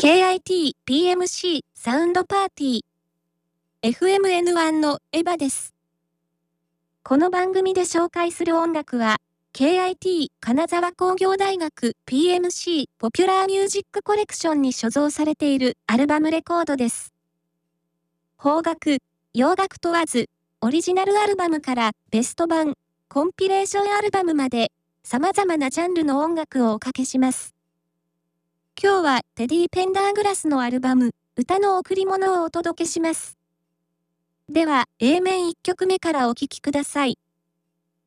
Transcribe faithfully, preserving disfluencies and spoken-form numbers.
ケーアイティーピーエムシー サウンドパーティー エフエムエヌワン のエヴァです。この番組で紹介する音楽は ケーアイティー 金沢工業大学 ピーエムシー ポピュラーミュージックコレクションに所蔵されているアルバムレコードです。邦楽、洋楽問わず、オリジナルアルバムからベスト版、コンピレーションアルバムまで様々なジャンルの音楽をおかけします。今日はテディ・ペンダーグラスのアルバム、歌の贈り物をお届けします。では、エー 面いっきょくめからお聴きください。